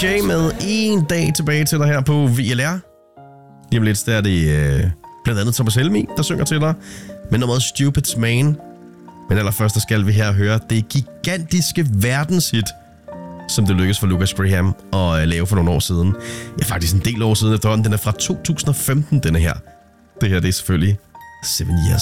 DJ med en dag tilbage til dig her på VLR. Lige om lidt, der er det blandt andet Thomas Helmig, der synger til dig. Men noget Stupid's Man. Men allerførst, der skal vi her høre det gigantiske verdenshit, som det lykkedes for Lucas Graham at lave for nogle år siden. Ja, faktisk en del år siden efterhånden. Den er fra 2015, denne her. Det her, det er selvfølgelig 7 Years.